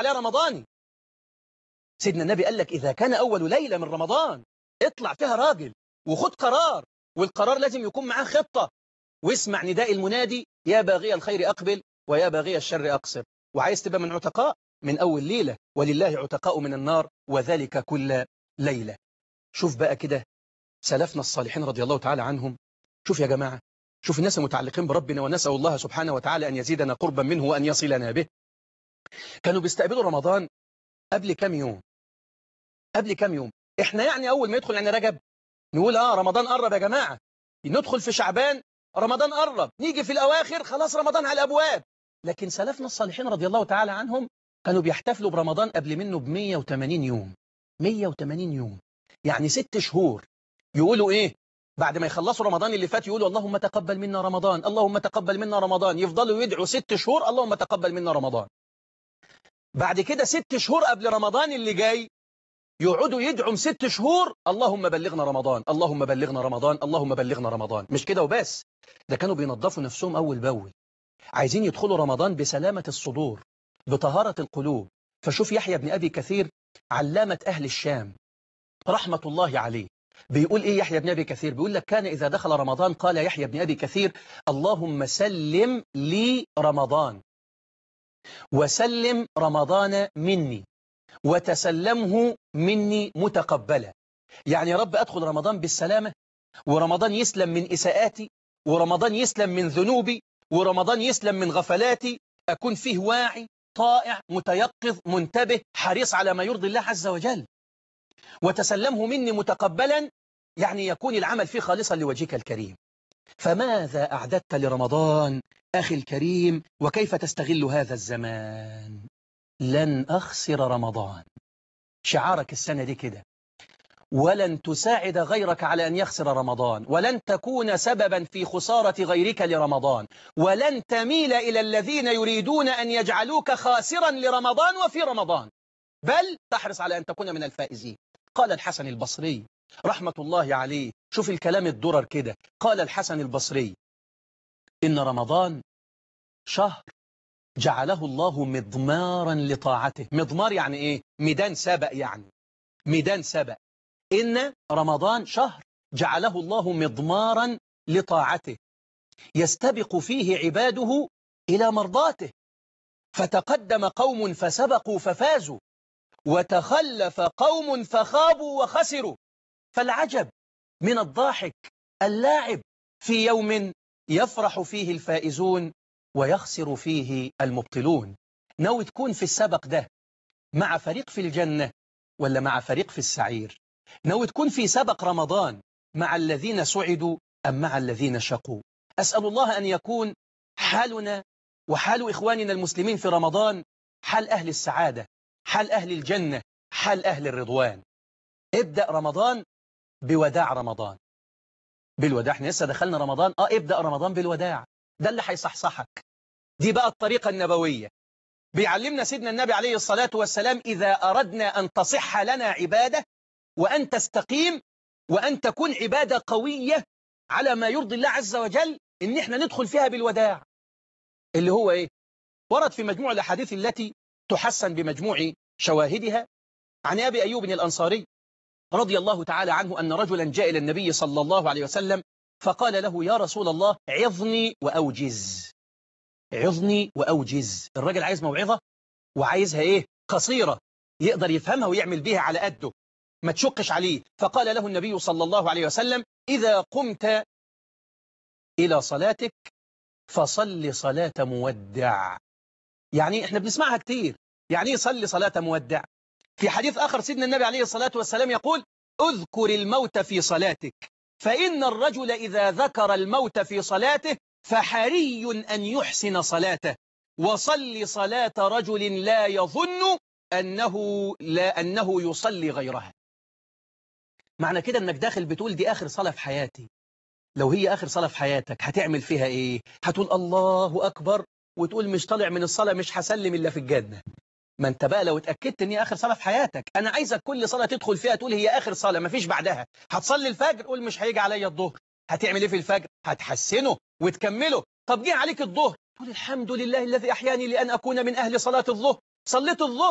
عليها رمضاني. سيدنا النبي قال لك إذا كان أول ليلة من رمضان اطلع فيها راجل وخد قرار، والقرار لازم يكون معاه خطة، واسمع نداء المنادي يا باغي الخير أقبل ويا باغي الشر أقصر. وعايز تبقى من عتقاء من أول ليلة، ولله عتقاء من النار وذلك كل ليلة. شوف بقى كده سلفنا الصالحين رضي الله تعالى عنهم. شوف يا جماعة، شوف الناس المتعلقين بربنا، ونسأل الله سبحانه وتعالى أن يزيدنا قربا منه وأن يصلنا به. كانوا بيستقبلوا رمضان قبل كام يوم، قبل كام يوم. احنا يعني أول ما يدخل يعني رجب نقول رمضان قرب يا جماعة، ندخل في شعبان رمضان قرب، نيجي في الأواخر خلاص رمضان على الأبواب. لكن سلفنا الصالحين رضي الله تعالى عنهم كانوا بيحتفلوا برمضان قبل منه ب180 يوم. 180 يوم يعني 6 شهور. يقولوا إيه بعد ما يخلصوا رمضان اللي فات؟ يقولوا اللهم تقبل منا رمضان، اللهم تقبل منا رمضان. يفضلوا يدعوا 6 شهور اللهم تقبل منا رمضان. بعد كده 6 شهور قبل رمضان اللي جاي يقعدوا يدعوا 6 شهور اللهم بلغنا رمضان، اللهم بلغنا رمضان، اللهم بلغنا رمضان. مش كده وبس، ده كانوا بينظفوا نفسهم أول بأول، عايزين يدخلوا رمضان بسلامة الصدور، بطهارة القلوب. فشوف يحيى بن أبي كثير علامة أهل الشام رحمة الله عليه بيقول إيه يحيى بن أبي كثير؟ بيقول لك كان إذا دخل رمضان قال يحيى بن أبي كثير اللهم سلم لي رمضان وسلم رمضان مني وتسلمه مني متقبلا. يعني يا رب أدخل رمضان بالسلامة، ورمضان يسلم من إساءاتي، ورمضان يسلم من ذنوبي، ورمضان يسلم من غفلاتي، أكون فيه واعي طائع متيقظ منتبه حريص على ما يرضي الله عز وجل. وتسلمه مني متقبلا يعني يكون العمل فيه خالصا لوجهك الكريم. فماذا أعددت لرمضان أخي الكريم، وكيف تستغل هذا الزمان؟ لن أخسر رمضان، شعارك السنة دي كده. ولن تساعد غيرك على أن يخسر رمضان، ولن تكون سببا في خسارة غيرك لرمضان، ولن تميل إلى الذين يريدون أن يجعلوك خاسرا لرمضان وفي رمضان، بل تحرص على أن تكون من الفائزين. قال الحسن البصري رحمة الله عليه، شوف الكلام الدرر كده، قال الحسن البصري إن رمضان شهر جعله الله مضمارا لطاعته. مضمار يعني إيه؟ ميدان سبق، يعني ميدان سبق. إن رمضان شهر جعله الله مضمارا لطاعته يستبق فيه عباده إلى مرضاته، فتقدم قوم فسبقوا ففازوا، وتخلف قوم فخابوا وخسروا. فالعجب من الضاحك اللاعب في يوم يفرح فيه الفائزون ويخسر فيه المبطلون. ناوي تكون في السبق ده مع فريق في الجنة ولا مع فريق في السعير؟ ناوي تكون في سبق رمضان مع الذين سعدوا أم مع الذين شقوا؟ أسأل الله أن يكون حالنا وحال إخواننا المسلمين في رمضان حال أهل السعادة، حال أهل الجنة، حال أهل الرضوان. ابدأ رمضان بوداع رمضان. بالوداع، احنا لسه دخلنا رمضان، ابدأ رمضان بالوداع، ده اللي هيصحصحك. دي بقى الطريقة النبوية. بيعلمنا سيدنا النبي عليه الصلاة والسلام إذا أردنا أن تصح لنا عبادة وأن تستقيم وأن تكون عبادة قوية على ما يرضي الله عز وجل، إن احنا ندخل فيها بالوداع. اللي هو إيه؟ ورد في مجموع الأحاديث التي تحسن بمجموع شواهدها عن أبي أيوب الأنصاري رضي الله تعالى عنه أن رجلا جاء إلى النبي صلى الله عليه وسلم فقال له يا رسول الله عظني وأوجز. عظني وأوجز. الراجل عايز موعظة وعايزها إيه؟ قصيرة يقدر يفهمها ويعمل بيها على قده، ما تشقش عليه. فقال له النبي صلى الله عليه وسلم إذا قمت إلى صلاتك فصل صلاة مودع. يعني احنا بنسمعها كتير، يعني صلي صلاة مودع. في حديث آخر سيدنا النبي عليه الصلاة والسلام يقول اذكر الموت في صلاتك، فإن الرجل إذا ذكر الموت في صلاته فحري أن يحسن صلاته، وصل صلاة رجل لا يظن أنه يصلي غيرها. معنى كده أنك داخل بتقول دي آخر صلاة في حياتي. لو هي آخر صلاة في حياتك هتعمل فيها إيه؟ هتقول الله أكبر وتقول مش طالع من الصلاة مش هسلم إلا في الجنة. ما انت بقى لو اتأكدت ان هي آخر صلاة في حياتك، أنا عايزك كل صلاة تدخل فيها تقول هي آخر صلاة ما فيش بعدها. هتصلي الفجر قول مش هيجي عليا الظهر، هتعمل ايه في الفجر؟ هتحسنه وتكمله. طب جه عليك الظهر تقول الحمد لله الذي أحياني لأن أكون من أهل صلاة الظهر، صليت الظهر